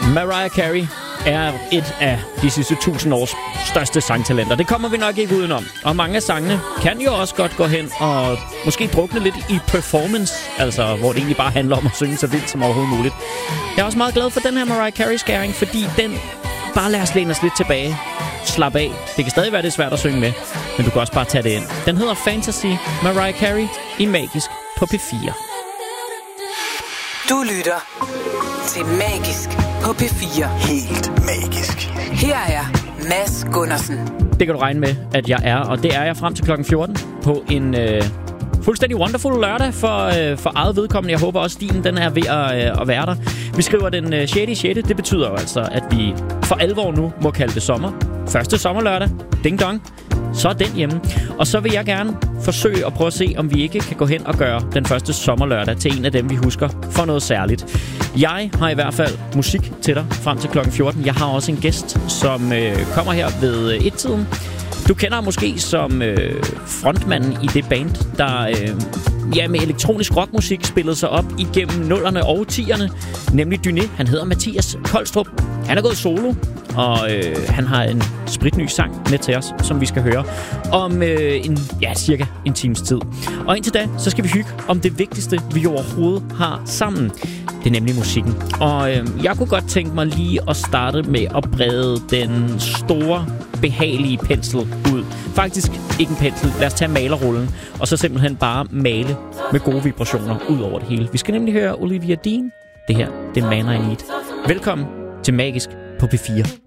Mariah Carey er et af de sidste 1000 års største sangtalenter. Det kommer vi nok ikke udenom. Og mange af sangene kan jo også godt gå hen og måske drukne lidt i performance, altså hvor det egentlig bare handler om at synge så vildt som overhovedet muligt. Jeg er også meget glad for den her Mariah Carey-skæring, fordi den bare lader os læne os lidt tilbage. Slap af. Det kan stadig være det svært at synge med, men du kan også bare tage det ind. Den hedder Fantasy, Mariah Carey i Magisk på P4. Du lytter til Magisk på P4. Helt magisk. Her er Mads Gundersen. Det kan du regne med, at jeg er, og det er jeg frem til klokken 14 på en fuldstændig wonderful lørdag for eget vedkommende. Jeg håber også, stilen den er ved at være der. Vi skriver den 6.6. Det betyder jo altså, at vi for alvor nu må kalde det sommer. Første sommerlørdag. Ding dong. Så er den hjemme. Og så vil jeg gerne forsøge at prøve at se, om vi ikke kan gå hen og gøre den første sommerlørdag til en af dem, vi husker for noget særligt. Jeg har i hvert fald musik til dig frem til klokken 14. Jeg har også en gæst, som kommer her ved 1-tiden. Du kender ham måske som frontmanden i det band, der med elektronisk rockmusik spillede sig op igennem 0'erne og 10'erne, nemlig Dyné. Han hedder Mathias Kolstrup. Han er gået solo, og han har en spritny sang med til os, som vi skal høre om cirka en times tid. Og indtil da, så skal vi hygge om det vigtigste, vi overhovedet har sammen. Det er nemlig musikken. Og jeg kunne godt tænke mig lige at starte med at brede den store, behagelige pensel ud. Faktisk ikke en pensel. Lad os tage malerrullen, og så simpelthen bare male med gode vibrationer ud over det hele. Vi skal nemlig høre Olivia Dean. Det her, det er Man I Need. Velkommen til Magisk på P4.